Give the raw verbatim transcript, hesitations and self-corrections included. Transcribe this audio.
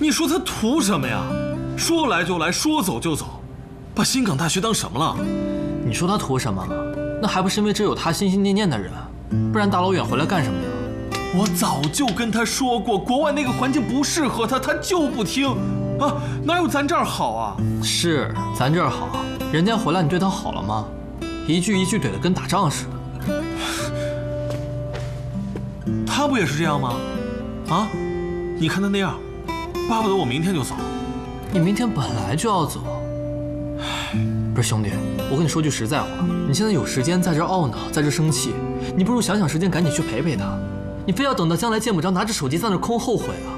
你说他图什么呀？说来就来，说走就走，把新港大学当什么了？ 你说他图什么？那还不是因为只有他心心念念的人，不然大老远回来干什么呀？ 我早就跟他说过，国外那个环境不适合他，他就不听。啊，哪有咱这儿好啊？ 是咱这儿好，人家回来你对他好了吗？一句一句怼得跟打仗似的。 他不也是这样吗？啊，你看他那样，巴不得我明天就走。 你明天本来就要走。不是兄弟，我跟你说句实在话，你现在有时间在这懊恼，在这生气，你不如想想时间，赶紧去陪陪他。你非要等到将来见不着，拿着手机在那空后悔啊？